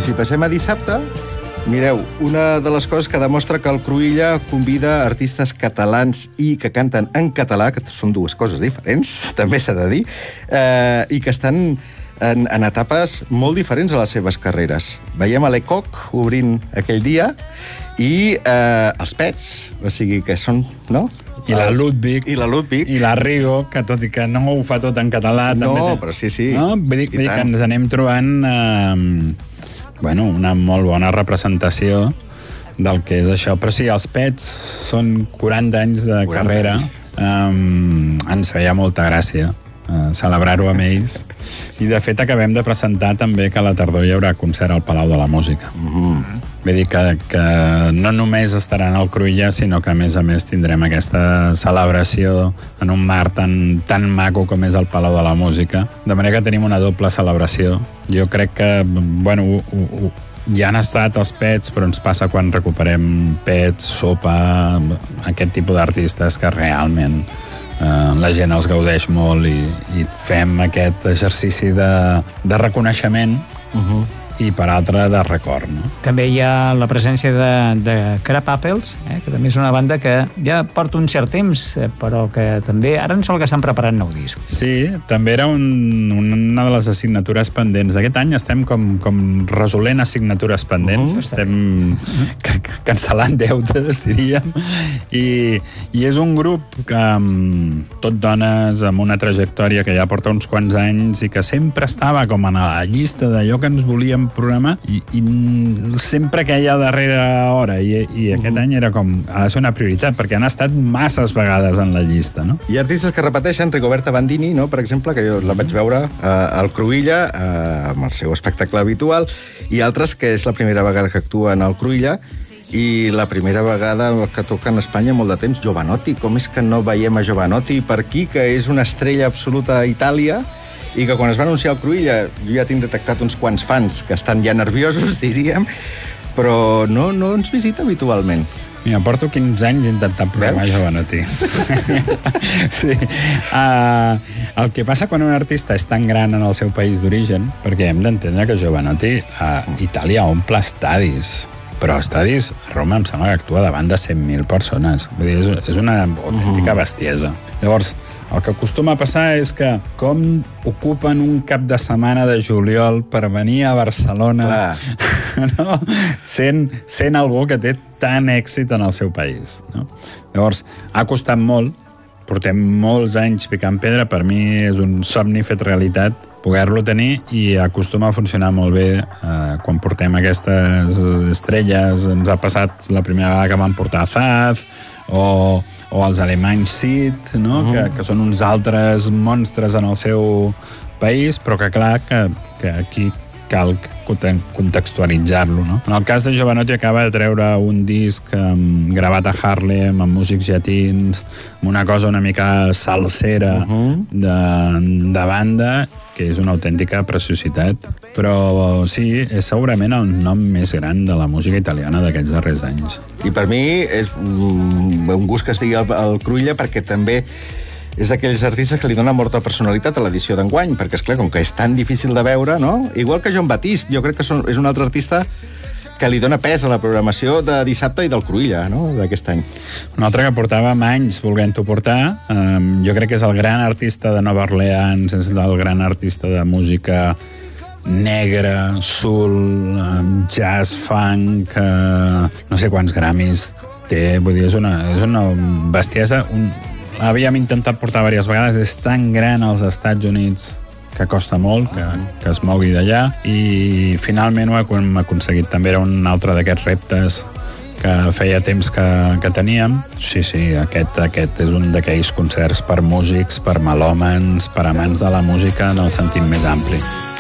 I si passem a dissabte, mireu, una de les coses que demostra que el Cruïlla convida artistes catalans i que canten en català, que són dues coses diferents, també s'ha de dir, i que estan en etapes molt diferents a les seves carreres. Veiem a l'Ecoc obrint aquell dia i els Pets, o sigui que són, no? I la Ludwig. I la Ludwig. I la Rigo, que tot i que no ho fa tot en català... No, també però sí. No? Vull dir que ens anem trobant una molt bona representació del que és això. Però sí, els Pets són 40 anys de carrera. Ens feia molta gràcia celebrar-ho amb ells. I, de fet, acabem de presentar també que a la tardor hi haurà concert al Palau de la Música. Vull dir que no només estaran al Cruïlla, sinó que, a més, tindrem aquesta celebració en un mar tan maco com és el Palau de la Música. De manera que tenim una doble celebració. Jo crec que, ja han estat els Pets, però ens passa quan recuperem Pets, Sopa, aquest tipus d'artistes que realment la gent els gaudeix molt i fem aquest exercici de reconeixement i, per altra, de record. No? També hi ha la presència de Crab Apples, que també és una banda que ja porta un cert temps, però que també ara em sembla que s'han preparat nou disc. Sí, també era una de les assignatures pendents. Aquest any estem com resolent assignatures pendents, estem cancel·lant deutes, diríem, i és un grup que tot dones amb una trajectòria que ja porta uns quants anys i que sempre estava com a la llista d'allò que ens volíem programa i sempre queia a darrera hora i aquest any era com, ha de ser una prioritat perquè han estat masses vegades en la llista, no? Hi ha artistes que repeteixen, Rigoberta Bandini, no? Per exemple, que jo la vaig veure al Cruïlla amb el seu espectacle habitual, i altres que és la primera vegada que actuen al Cruïlla i la primera vegada que toca en Espanya molt de temps. Jovanotti, com és que no veiem a Jovanotti per aquí, que és una estrella absoluta a Itàlia, i que quan es va anunciar el Cruïlla jo ja tinc detectat uns quants fans que estan ja nerviosos, diríem, però no ens visita habitualment. Mira, porto 15 anys intentant programar Jovanotti. Sí. El que passa quan un artista és tan gran en el seu país d'origen, perquè hem d'entendre que Jovanotti a Itàlia omple estadis, però estadis a Roma em sembla que actua davant de 100.000 persones. Vull dir, és una autèntica bestiesa. Llavors, el que acostuma a passar és que com ocupen un cap de setmana de juliol per venir a Barcelona, no? sent algú que té tant èxit en el seu país. No? Llavors, ha costat molt, portem molts anys picant pedra, per mi és un somni fet realitat poder-lo tenir i acostuma a funcionar molt bé quan portem aquestes estrelles. Ens ha passat la primera vegada que van portar Zaz o els alemanys Sid, no? que són uns altres monstres en el seu país, però que clar que aquí cal contextualitzar-lo. No? En el cas de Jovanotti acaba de treure un disc gravat a Harlem, amb músics llatins, amb una cosa una mica salsera de banda, que és una autèntica preciositat. Però sí, és segurament el nom més gran de la música italiana d'aquests darrers anys. I per mi és un gust que estigui al Cruïlla, perquè també és aquells artistes que li donen molta personalitat a l'edició d'enguany, perquè, esclar, com que és tan difícil de veure, no? Igual que Jon Batiste, jo crec que és un altre artista que li dona pes a la programació de dissabte i del Cruïlla, no?, d'aquest any. Un altre que portàvem anys volent-ho portar, jo crec que és el gran artista de Nova Orleans, és el gran artista de música negra, soul, jazz, funk, no sé quants Grammys té, vull dir, és una bestiesa. Havíem intentat portar diverses vegades, és tan gran als Estats Units que costa molt que es mogui d'allà, i finalment ho hem aconseguit. També era un altre d'aquests reptes que feia temps que teníem. Sí, aquest és un d'aquells concerts per músics, per melòmans, per amants de la música en el sentit més ampli.